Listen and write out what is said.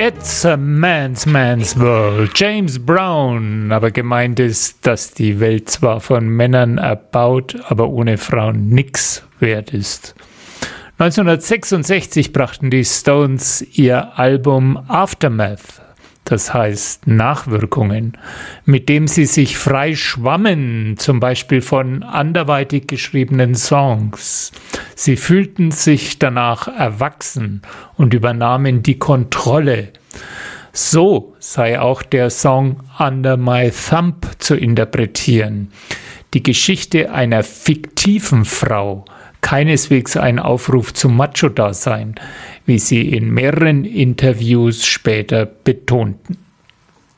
It's a man's world. James Brown. Aber gemeint ist, dass die Welt zwar von Männern erbaut, aber ohne Frauen nix wert ist. 1966 brachten die Stones ihr Album Aftermath, das heißt Nachwirkungen, mit dem sie sich frei schwammen, zum Beispiel von anderweitig geschriebenen Songs. Sie fühlten sich danach erwachsen und übernahmen die Kontrolle. So sei auch der Song Under My Thumb zu interpretieren. Die Geschichte einer fiktiven Frau, keineswegs ein Aufruf zum Macho-Dasein, wie sie in mehreren Interviews später betonten.